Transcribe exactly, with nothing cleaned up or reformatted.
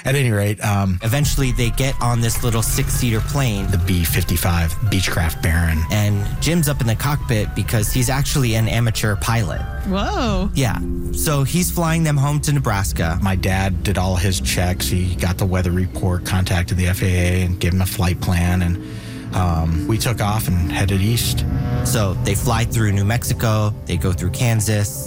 At any rate, um, Eventually, they get on this little six-seater plane, the B fifty-five Beechcraft Baron. and Jim's up in the cockpit because he's actually an amateur pilot. Whoa. Yeah, so he's flying them home to Nebraska. My dad did all his checks. He got the weather report, contacted the F A A, and gave him a flight plan, and um, we took off and headed east. So they fly through New Mexico, they go through Kansas,